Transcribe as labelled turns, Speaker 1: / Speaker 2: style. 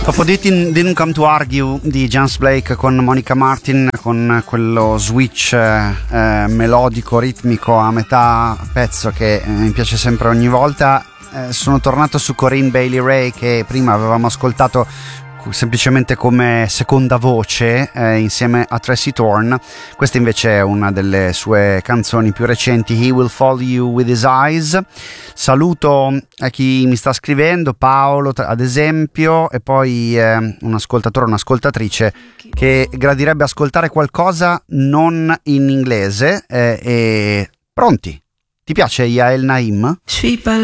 Speaker 1: Dopo Didn't Come to Argue di James Blake con Monica Martin, con quello switch melodico, ritmico a metà pezzo che mi piace sempre ogni volta, sono tornato su Corinne Bailey Rae, che prima avevamo ascoltato semplicemente come seconda voce insieme a Tracy Thorn. Questa invece è una delle sue canzoni più recenti, He Will Follow You With His Eyes. Saluto a chi mi sta scrivendo, Paolo ad esempio, e poi un ascoltatore, un'ascoltatrice che gradirebbe ascoltare qualcosa non in inglese. E pronti? Ti piace Yael Naim?